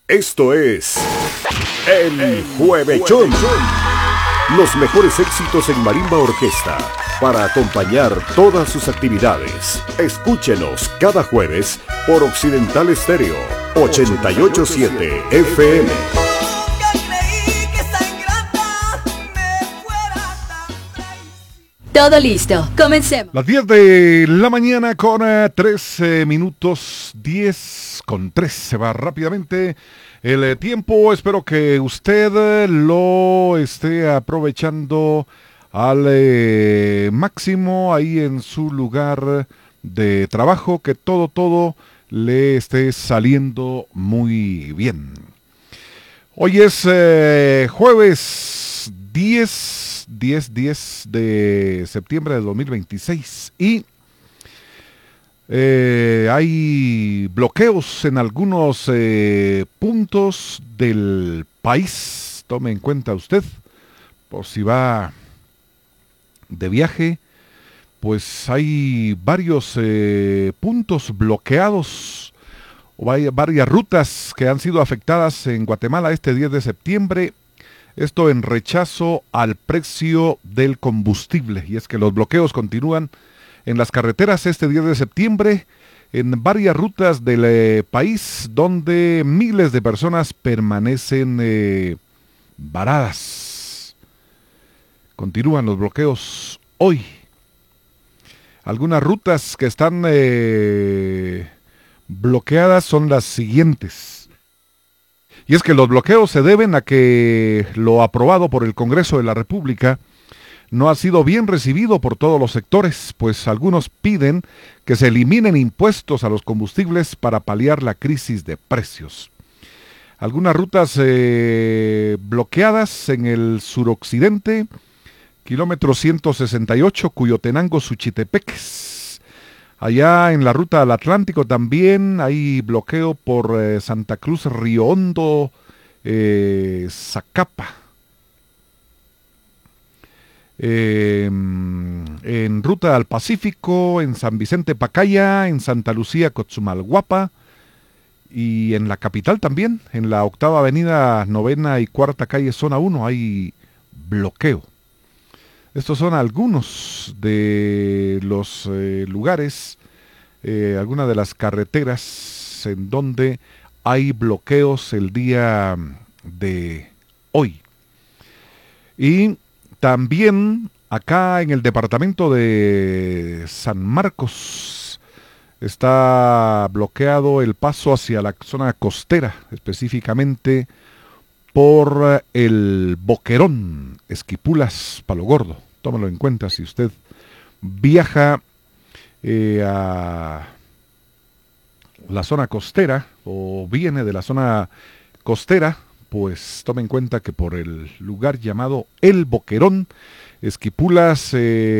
Esto es El Juevechón. Los mejores éxitos en marimba orquesta para acompañar todas sus actividades. Escúchenos cada jueves por Occidental Estéreo 88.7 FM. Todo listo, comencemos. Las 10 de la mañana con 13 minutos, 10 con 3. Se va rápidamente el tiempo. Espero que usted lo esté aprovechando al máximo ahí en su lugar de trabajo. Que todo le esté saliendo muy bien. Hoy es jueves 10 de septiembre de 2026 y hay bloqueos en algunos puntos del país. Tome en cuenta usted, por si va de viaje, pues hay varios puntos bloqueados, o hay varias rutas que han sido afectadas en Guatemala este 10 de septiembre. Esto en rechazo al precio del combustible. Y es que los bloqueos continúan en las carreteras este 10 de septiembre en varias rutas del país donde miles de personas permanecen varadas. Continúan los bloqueos hoy. Algunas rutas que están bloqueadas son las siguientes. Y es que los bloqueos se deben a que lo aprobado por el Congreso de la República no ha sido bien recibido por todos los sectores, pues algunos piden que se eliminen impuestos a los combustibles para paliar la crisis de precios. Algunas rutas bloqueadas en el suroccidente, kilómetro 168, Cuyotenango-Suchitepeques. Allá en la ruta al Atlántico también hay bloqueo por Santa Cruz, Río Hondo, Zacapa. En ruta al Pacífico, en San Vicente Pacaya, en Santa Lucía, Cotzumalguapa. Y en la capital también, en la octava avenida, novena y cuarta calle, zona 1, hay bloqueo. Estos son algunos de los lugares, algunas de las carreteras en donde hay bloqueos el día de hoy. Y también acá en el departamento de San Marcos está bloqueado el paso hacia la zona costera, específicamente por el Boquerón, Esquipulas, Palo Gordo. Tómalo en cuenta si usted viaja a la zona costera o viene de la zona costera, pues tome en cuenta que por el lugar llamado El Boquerón, Esquipulas,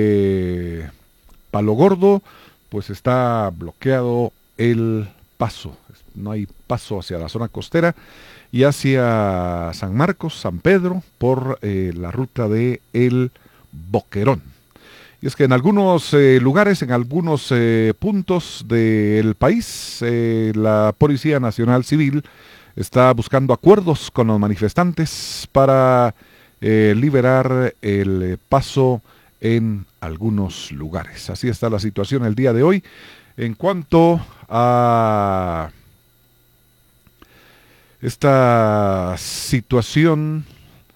Palo Gordo, pues está bloqueado el paso. No hay paso hacia la zona costera y hacia San Marcos, San Pedro, por la ruta de El Boquerón. Y es que en algunos lugares, en algunos puntos del país, la Policía Nacional Civil está buscando acuerdos con los manifestantes para liberar el paso en algunos lugares. Así está la situación el día de hoy. En cuanto a esta situación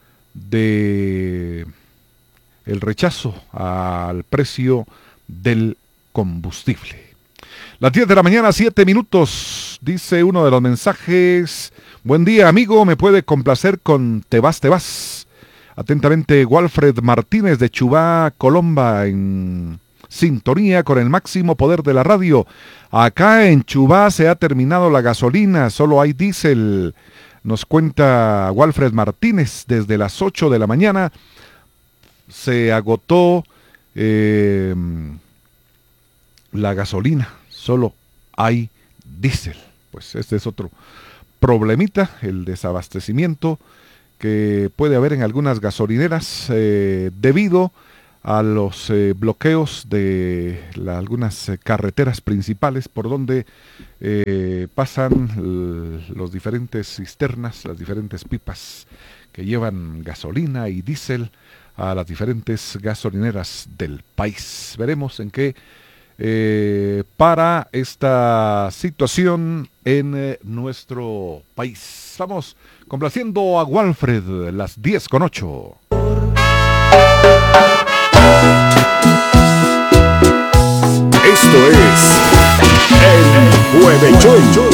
de el rechazo al precio del combustible. Las 10 de la mañana, 7 minutos, dice uno de los mensajes: buen día, amigo, me puede complacer con Te vas, te vas. Atentamente, Walfred Martínez de Chubá, Colomba, en sintonía con el máximo poder de la radio. Acá en Chubá se ha terminado la gasolina, solo hay diésel. Nos cuenta Walfred Martínez, desde las 8 de la mañana se agotó la gasolina, solo hay diésel. Pues este es otro problemita, el desabastecimiento que puede haber en algunas gasolineras debido a los bloqueos de algunas carreteras principales por donde pasan los diferentes cisternas, las diferentes pipas que llevan gasolina y diésel a las diferentes gasolineras del país. Veremos en qué para esta situación en nuestro país. Estamos complaciendo a Walfred, las 10:08. Esto es El Juevechón.